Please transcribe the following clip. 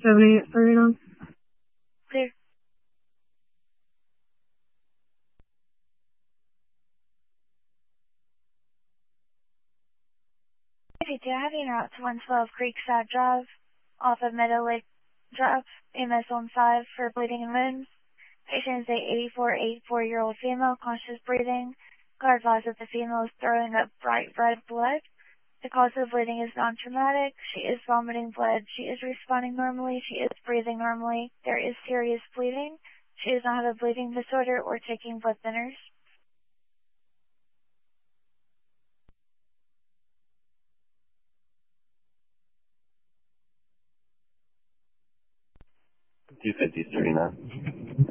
7839. Clear. If you have en route to 112 Creekside Drive, off of Meadow Lake Drive, EMS on 5 for bleeding and wounds. Patient is a 84-year-old female, conscious breathing. Guard advised that the female is throwing up bright red blood. The cause of bleeding is non-traumatic. She is vomiting blood. She is responding normally. She is breathing normally. There is serious bleeding. She does not have a bleeding disorder or taking blood thinners. $250.39.